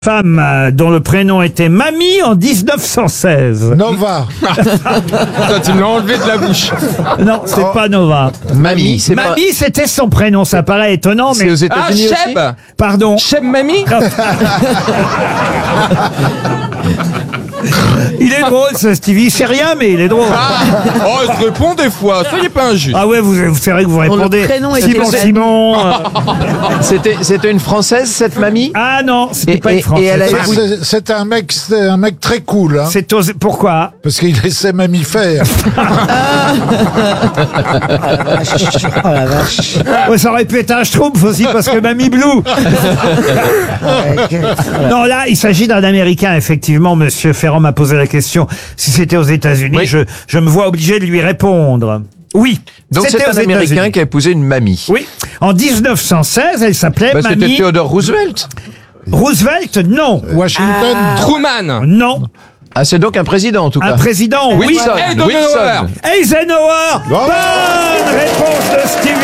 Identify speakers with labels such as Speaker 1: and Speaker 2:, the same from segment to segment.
Speaker 1: Femme dont le prénom était Mamie en 1916.
Speaker 2: Nova.
Speaker 3: Ça, tu me l'as enlevé de la bouche.
Speaker 1: Non, c'est pas Nova.
Speaker 4: Mamie, c'est pas...
Speaker 1: Mamie, c'était son prénom. Ça paraît étonnant,
Speaker 4: C'est
Speaker 1: mais...
Speaker 4: aux États-Unis aussi.
Speaker 3: Cheb.
Speaker 1: Pardon.
Speaker 3: Cheb Mamie.
Speaker 1: Il est drôle, ce Stevie. C'est rien, mais il est drôle.
Speaker 3: Oh, il se répond des fois. Soyez pas injuste.
Speaker 1: Ah ouais, c'est vrai que vous répondez.
Speaker 5: prénom était
Speaker 1: Simon,
Speaker 5: Suzanne.
Speaker 1: Simon.
Speaker 4: C'était une Française, cette mamie?
Speaker 1: Ah non, c'était pas une
Speaker 4: et
Speaker 1: Française.
Speaker 4: elle a
Speaker 2: C'était un mec très cool, hein,
Speaker 1: C'est osé. Pourquoi?
Speaker 2: parce qu'il laissait mammifère.
Speaker 1: Ouais, ça aurait pu être un schtroumpf aussi, parce que Mamie Blue. Non, là, il s'agit d'un Américain, effectivement. Monsieur Ferrand m'a posé la question si c'était aux États-Unis.
Speaker 4: Oui.
Speaker 1: Je me vois obligé de lui répondre. Oui.
Speaker 4: Donc
Speaker 1: c'était
Speaker 4: c'est
Speaker 1: aux
Speaker 4: un Américain
Speaker 1: États-Unis.
Speaker 4: qui a épousé une mamie.
Speaker 1: Oui. En 1916, elle s'appelait
Speaker 4: Bah, c'était
Speaker 1: Mamie
Speaker 4: Theodore Roosevelt.
Speaker 1: Roosevelt. Non.
Speaker 2: Washington.
Speaker 3: Truman.
Speaker 1: Non.
Speaker 4: Ah, c'est donc un président en tout
Speaker 1: Un
Speaker 4: cas.
Speaker 1: président. Oui.
Speaker 4: Wilson.
Speaker 3: Eisenhower.
Speaker 1: Eisenhower.
Speaker 2: Bravo.
Speaker 1: Bonne réponse de Stevie.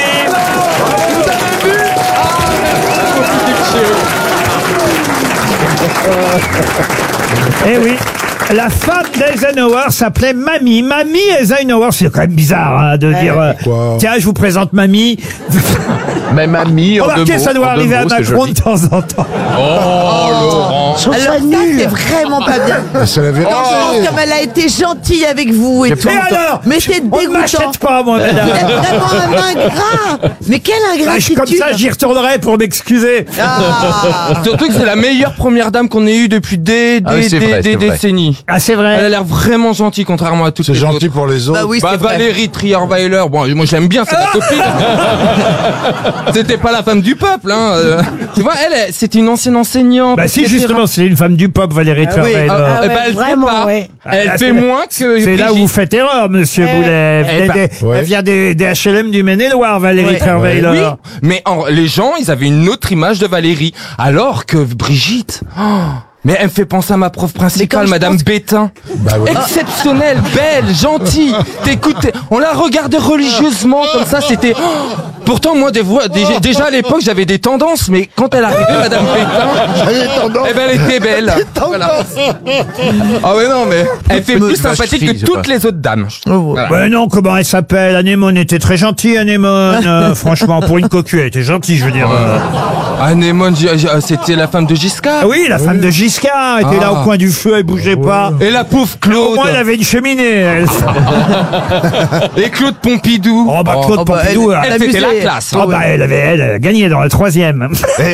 Speaker 1: Eh oui. La femme d'Eisenhower s'appelait Mamie. Mamie Eisenhower. C'est quand même bizarre hein, de dire
Speaker 2: Quoi
Speaker 1: tiens, je vous présente Mamie.
Speaker 4: Mais mamie, en deux
Speaker 1: Remarquez,
Speaker 4: mots.
Speaker 1: ça doit
Speaker 4: en deux
Speaker 1: arriver à
Speaker 4: mots, c'est
Speaker 1: Macron
Speaker 4: joli.
Speaker 1: de temps en temps.
Speaker 3: Oh, Laurent.
Speaker 5: Alors ça, c'est vraiment pas bien.
Speaker 2: C'est la vérité.
Speaker 5: Comme elle a été gentille avec vous et tout.
Speaker 1: Et alors
Speaker 5: Mais c'est
Speaker 1: On ne
Speaker 5: dégoûtant.
Speaker 1: m'achète pas, moi,
Speaker 5: Vous
Speaker 1: madame.
Speaker 5: êtes vraiment un ingrat. Mais quelle
Speaker 1: Ah,
Speaker 5: ingratitude.
Speaker 1: comme ça, j'y retournerai pour m'excuser.
Speaker 5: Ah.
Speaker 3: Surtout que c'est la meilleure première dame qu'on ait eue depuis des
Speaker 4: Ah oui, c'est vrai, c'est vrai.
Speaker 3: décennies.
Speaker 1: Ah, c'est
Speaker 3: Elle a
Speaker 1: vrai.
Speaker 3: l'air vraiment gentille, contrairement à toutes
Speaker 2: C'est
Speaker 3: les
Speaker 2: gentil
Speaker 3: autres.
Speaker 2: pour les autres.
Speaker 5: Bah oui,
Speaker 3: Bah,
Speaker 5: c'est vrai.
Speaker 3: Valérie Trierweiler, bon, moi j'aime bien, c'est ma copine. C'était pas la femme du peuple, hein. Tu vois, elle, c'était une ancienne enseignante.
Speaker 1: Bah si,
Speaker 3: etc.
Speaker 1: justement, c'est une femme du pop, Valérie Trierweiler.
Speaker 3: Ah, eh ben,
Speaker 5: ouais,
Speaker 3: elle fait
Speaker 5: vraiment,
Speaker 3: pas.
Speaker 5: ouais.
Speaker 3: Elle
Speaker 1: Ah,
Speaker 3: fait
Speaker 1: c'est-
Speaker 3: moins que
Speaker 1: C'est là où vous
Speaker 3: Brigitte.
Speaker 1: faites erreur, monsieur Boulet.
Speaker 3: eh ben,
Speaker 1: Elle vient des HLM du Maine-et-Loire, Valérie
Speaker 5: Ouais.
Speaker 1: Trierweiler.
Speaker 3: Oui, mais les gens, ils avaient une autre image de Valérie. Alors que Brigitte, mais elle me fait penser à ma prof
Speaker 5: Mais
Speaker 3: principale,
Speaker 5: quand je
Speaker 3: Madame
Speaker 5: pense que-
Speaker 3: Bétain.
Speaker 2: Bah oui.
Speaker 3: Exceptionnelle, belle, gentille. T'écoutes, on la regardait religieusement comme ça, c'était... Pourtant, moi, déjà à l'époque, j'avais des tendances, mais quand elle arrivait, Madame Pétain, eh ben, elle était belle. Voilà. Ah ouais, non, mais elle fait plus sympathique que toutes les autres dames. Voilà.
Speaker 1: Ouais, non, comment elle s'appelle? Anémone était très gentille, Anémone. Franchement, pour une cocu, elle était gentille, je veux dire.
Speaker 3: Anémone, c'était la femme de Giscard.
Speaker 1: Ah oui, la femme de Giscard était là au coin du feu, elle bougeait pas.
Speaker 3: Et la pauvre
Speaker 1: Au
Speaker 3: Claude.
Speaker 1: moins, elle avait une cheminée. Elle.
Speaker 3: Et Claude Pompidou.
Speaker 1: Oh, bah, Claude
Speaker 5: bah,
Speaker 1: Pompidou.
Speaker 5: elle
Speaker 3: Elle c'était
Speaker 5: amusait.
Speaker 3: la classe.
Speaker 1: Oh, bah, elle a gagné dans la 3e.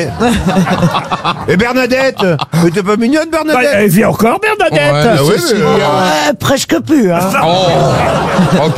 Speaker 4: Et Bernadette, mais t'es pas mignonne,
Speaker 1: Bah,
Speaker 4: Bernadette?
Speaker 1: elle vit encore, Bernadette.
Speaker 3: Ouais,
Speaker 2: Ah oui,
Speaker 3: c'est-
Speaker 2: mais-
Speaker 5: Presque plus, hein.
Speaker 3: Oh.